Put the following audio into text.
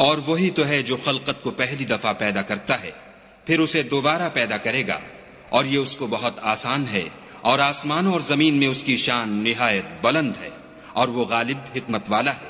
और वही तो है जो खलकत को पहली दफा पैदा करता है, फिर उसे दोबारा पैदा करेगा, और ये उसको बहुत आसान है। और आसमान और जमीन में उसकी शान निहायत बुलंद है, और वो गालिब हिकमत वाला है।